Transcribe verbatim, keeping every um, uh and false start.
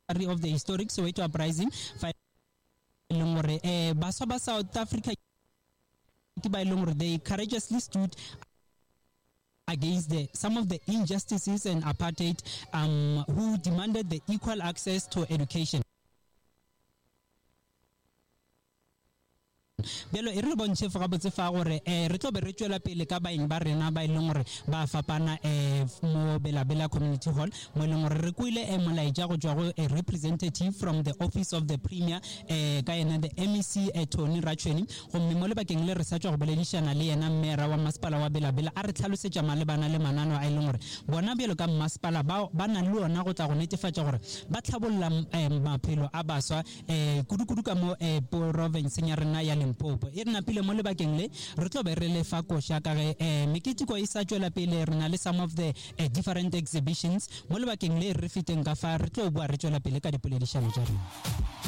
of the historic Soweto uprising fa eleng gore eh baswa ba South Africa ba eleng gore they courageously stood against the, some of the injustices and apartheid, um, who demanded the equal access to education. Belo e re bontshe fa botse fa gore eh re tlo be re tswela pele ka baeng ba rena ba ileng gore ba fapana eh mo Bela Bela community hall mo ileng gore re kuile e molaetsa go tswa go a representative from the office of the premier eh ka ena the M E C eh, Tony Rachweni go mme mo le bakeng le re sa tswa go boledišana le yena mmera wa masepala wa Bela Bela a re tlhalosetsa malebana le manano a ileng gore bona belo ka masepala ba ba na le ona go tla go netefatsa gore ba tlhabolla eh, maphelo a baswa eh kudukudu ka mo eh, province ya rena ya Limpopo e rena pile mo le bakeng le re tlo be re le fa kosha ka ge eh mekitiko e sa tswela pele rena le some of the eh, different exhibitions mo le bakeng le re fiteng ka fa re tlo bua re tswela pele ka dipoledišano tsa rena.